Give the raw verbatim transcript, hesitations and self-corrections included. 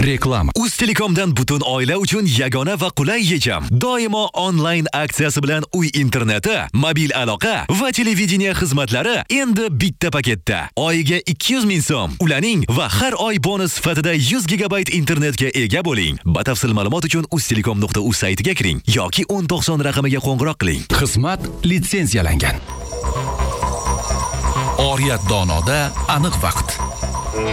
Reklama. Uztelekomdan butun oila uchun yagona va qulay yechim. Doimo onlayn aksiyasi bilan uy interneti, mobil aloqa va televideniya xizmatlari endi bitta paketda. Oyiga ikki yuz ming so'm ulaning va har oy bonus sifatida yuz gigabayt internetga ega bo'ling. Batafsil ma'lumot uchun uztelekom nuqta uz saytiga kiring yoki o'n to'qson raqamiga qo'ng'iroq qiling. Xizmat litsenziyalangan. Oriyat donoda aniq vaqt.